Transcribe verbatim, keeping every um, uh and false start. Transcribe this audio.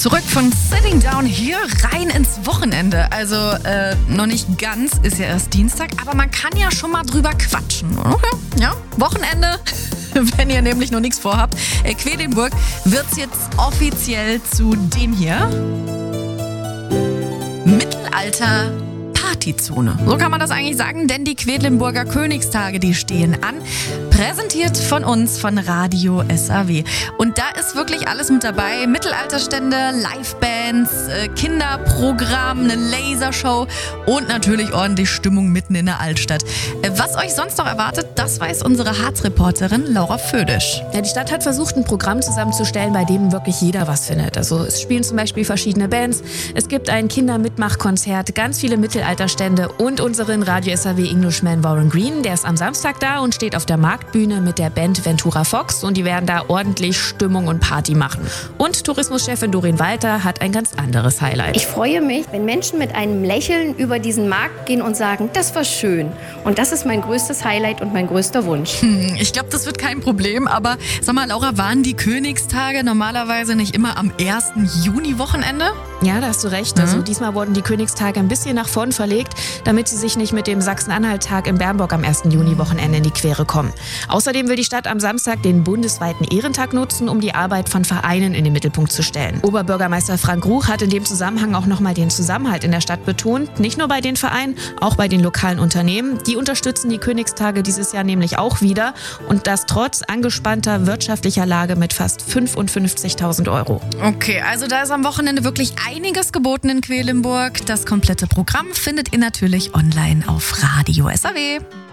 Zurück von Sitting Down hier rein ins Wochenende. Also äh, noch nicht ganz, ist ja erst Dienstag, aber man kann ja schon mal drüber quatschen, oder? Ja, Wochenende, wenn ihr nämlich noch nichts vorhabt. Äh, Quedlinburg wird's jetzt offiziell zu dem hier. Mittelalter Partyzone. So kann man das eigentlich sagen, denn die Quedlinburger Königstage, die stehen an. Präsentiert von uns, von Radio S A W. Und da ist wirklich alles mit dabei. Mittelalterstände, Livebands, äh, Kinderprogramm, eine Lasershow und natürlich ordentlich Stimmung mitten in der Altstadt. Äh, was euch sonst noch erwartet, das weiß unsere Harz-Reporterin Laura Födisch. Ja, die Stadt hat versucht, ein Programm zusammenzustellen, bei dem wirklich jeder was findet. Also es spielen zum Beispiel verschiedene Bands, es gibt ein Kindermitmachkonzert, ganz viele Mittelalterstände und unseren Radio S A W Englishman Warren Green, der ist am Samstag da und steht auf der Marktbühne mit der Band Ventura Fox und die werden da ordentlich Stimmung und Party machen. Und Tourismuschefin Doreen Walter hat ein ganz anderes Highlight. Ich freue mich, wenn Menschen mit einem Lächeln über diesen Markt gehen und sagen, das war schön. Und das ist mein größtes Highlight und mein größter Wunsch. Hm, ich glaube, das wird kein Problem, aber sag mal, Laura, waren die Königstage normalerweise nicht immer am ersten Juni-Wochenende? Ja, da hast du recht. Also Mhm. diesmal wurden die Königstage ein bisschen nach vorn verlegt, damit sie sich nicht mit dem Sachsen-Anhalt-Tag in Bernburg am ersten Juni-Wochenende in die Quere kommen. Außerdem will die Stadt am Samstag den bundesweiten Ehrentag nutzen, um die Arbeit von Vereinen in den Mittelpunkt zu stellen. Oberbürgermeister Frank Ruch hat in dem Zusammenhang auch nochmal den Zusammenhalt in der Stadt betont. Nicht nur bei den Vereinen, auch bei den lokalen Unternehmen. Die unterstützen die Königstage dieses Jahr nämlich auch wieder. Und das trotz angespannter wirtschaftlicher Lage mit fast fünfundfünfzigtausend Euro. Okay, also da ist am Wochenende wirklich einiges geboten in Quedlinburg. Das komplette Programm findet ihr natürlich online auf Radio S A W.